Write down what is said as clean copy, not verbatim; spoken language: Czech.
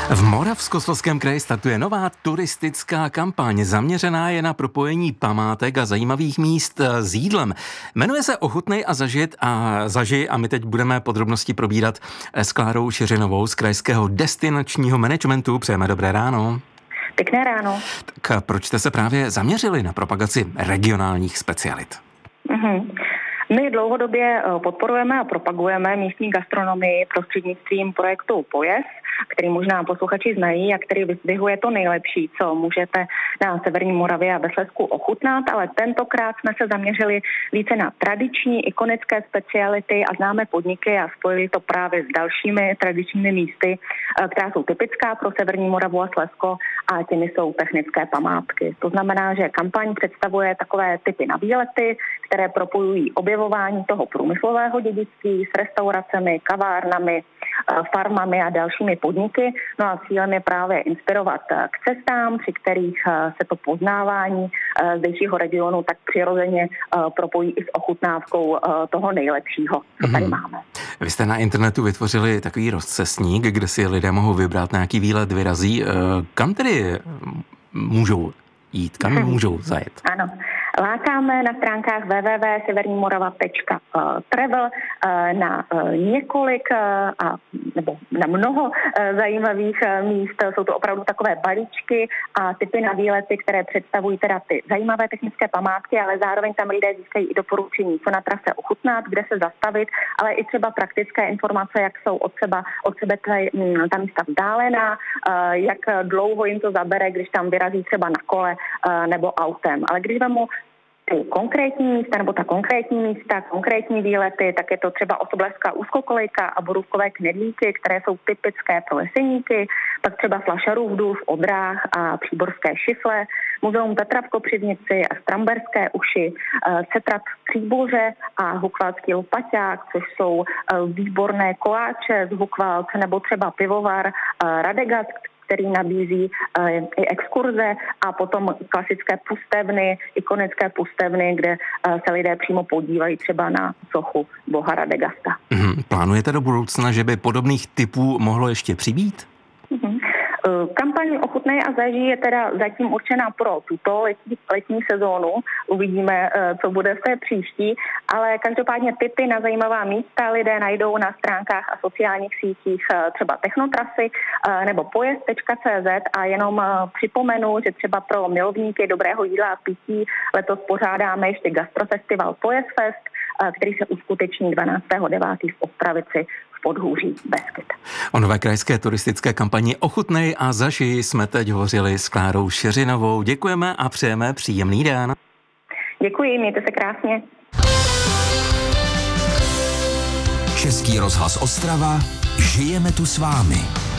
V Moravskoslezském kraji startuje nová turistická kampaň. Zaměřená je na propojení památek a zajímavých míst s jídlem. Jmenuje se Ochutnej a zažij a my teď budeme podrobnosti probírat s Klárou Šiřinovou z krajského destinačního managementu. Přejeme dobré ráno. Pěkné ráno. Tak proč jste se právě zaměřili na propagaci regionálních specialit? My dlouhodobě podporujeme a propagujeme místní gastronomii prostřednictvím projektu Pojez, který možná posluchači znají a který vyzdvihuje to nejlepší, co můžete na Severní Moravě a ve Slezsku ochutnat, ale tentokrát jsme se zaměřili více na tradiční ikonické speciality a známé podniky a spojili to právě s dalšími tradičními místy, která jsou typická pro Severní Moravu a Slezsko, a těmi jsou technické památky. To znamená, že kampaň představuje takové typy na výlety, které propojují objevování toho průmyslového dědictví s restauracemi, kavárnami, farmami a dalšími podniky. No a cílem je právě inspirovat k cestám, při kterých se to poznávání zdejšího regionu tak přirozeně propojí i s ochutnávkou toho nejlepšího, co tady máme. Vy jste na internetu vytvořili takový rozcestník, kde si lidé mohou vybrat nějaký výlet, vyrazí. Kam tedy můžou jít? Kam můžou zajet? Ano. Lákáme na stránkách www.severnimorava.travel na několik nebo na mnoho zajímavých míst. Jsou to opravdu takové balíčky a typy na výlety, které představují teda ty zajímavé technické památky, ale zároveň tam lidé získají i doporučení, co na trase ochutnat, kde se zastavit, ale i třeba praktické informace, jak jsou od sebe ta místa vzdálená, jak dlouho jim to zabere, když tam vyrazí třeba na kole nebo autem. Ale když vemu ty konkrétní místa nebo konkrétní výlety, tak je to třeba Osoblevská úzkokolejka a Borůvkové knedlíky, které jsou typické pro Jeseníky, pak třeba Flašarův důl v Odrách a Příborské šifle, Muzeum Petra v Kopřivnici a Stramberské uši, Cetrat v Příboře a Hukvaldský lopaťák, což jsou výborné koláče z Hukvald, nebo třeba pivovar Radegast, který nabízí i exkurze, a potom klasické pustevny, ikonické pustevny, kde se lidé přímo podívají třeba na sochu boha Radegasta. Plánujete do budoucna, že by podobných typů mohlo ještě přibýt? Kampaň Ochutnej a zažij je teda zatím určená pro tuto letní sezónu. Uvidíme, co bude v té příští, ale každopádně tipy na zajímavá místa lidé najdou na stránkách a sociálních sítích třeba Technotrasy nebo pojez.cz, a jenom připomenu, že třeba pro milovníky dobrého jídla a pití letos pořádáme ještě gastrofestival Pojez Fest, který se uskuteční 12.9. v Ostravici v Podhůří Beskyd. O nové krajské turistické kampani Ochutnej a zažij jsme teď hovořili s Klárou Šiřinovou. Děkujeme a přejeme příjemný den. Děkuji, mějte se krásně. Český rozhlas Ostrava, žijeme tu s vámi.